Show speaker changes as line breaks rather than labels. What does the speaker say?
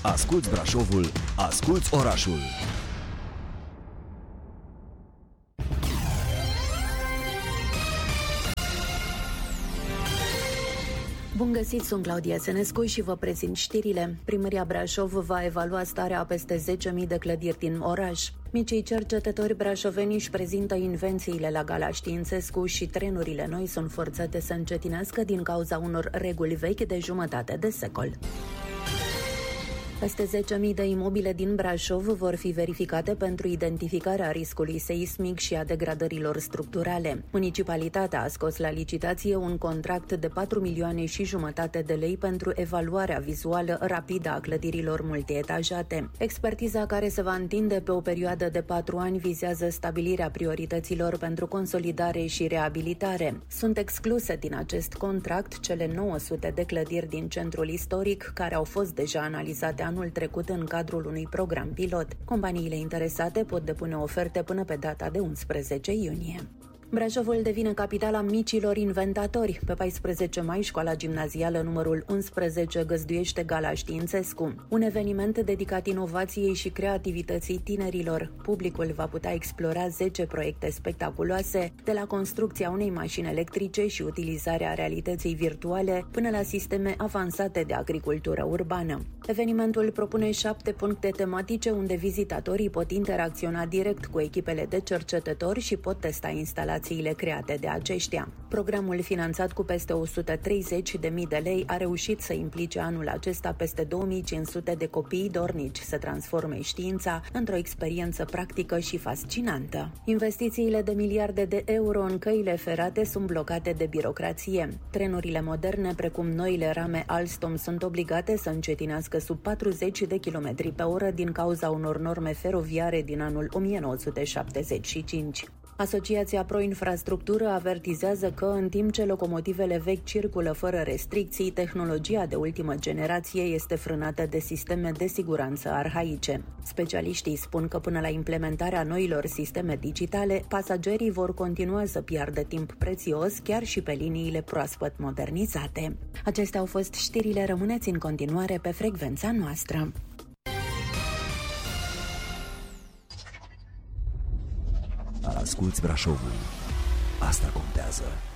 Asculți Brașovul, asculți orașul.
Bun găsit, sunt Claudia Senescu și vă prezint știrile. Primăria Brașov va evalua starea a peste 10.000 de clădiri din oraș. Micii cercetători brașoveni își prezintă invențiile la Gala Științescu și trenurile noi sunt forțate să încetinească din cauza unor reguli vechi de jumătate de secol. Peste 10.000 de imobile din Brașov vor fi verificate pentru identificarea riscului seismic și a degradărilor structurale. Municipalitatea a scos la licitație un contract de 4,5 milioane de lei pentru evaluarea vizuală rapidă a clădirilor multietajate. Expertiza, care se va întinde pe o perioadă de 4 ani, vizează stabilirea priorităților pentru consolidare și reabilitare. Sunt excluse din acest contract cele 900 de clădiri din centrul istoric care au fost deja analizate anul trecut în cadrul unui program pilot. Companiile interesate pot depune oferte până pe data de 11 iunie. Brașovul devine capitala micilor inventatori. Pe 14 mai, școala gimnazială numărul 11 găzduiește Gala Științescu, un eveniment dedicat inovației și creativității tinerilor. Publicul va putea explora 10 proiecte spectaculoase, de la construcția unei mașini electrice și utilizarea realității virtuale până la sisteme avansate de agricultură urbană. Evenimentul propune 7 puncte tematice unde vizitatorii pot interacționa direct cu echipele de cercetători și pot testa instalațiile create de aceștia. Programul, finanțat cu peste 130.000 de lei, a reușit să implice anul acesta peste 2500 de copii dornici să transforme știința într-o experiență practică și fascinantă. Investițiile de miliarde de euro în căile ferate sunt blocate de birocrație. Trenurile moderne, precum noile rame Alstom, sunt obligate să încetinească sub 40 de km pe oră din cauza unor norme feroviare din anul 1975. Asociația Pro-Infrastructură avertizează că, în timp ce locomotivele vechi circulă fără restricții, tehnologia de ultimă generație este frânată de sisteme de siguranță arhaice. Specialiștii spun că până la implementarea noilor sisteme digitale, pasagerii vor continua să piardă timp prețios, chiar și pe liniile proaspăt modernizate. Acestea au fost știrile, rămâneți în continuare pe frecvența noastră.
Asculți Brașovul. Asta contează.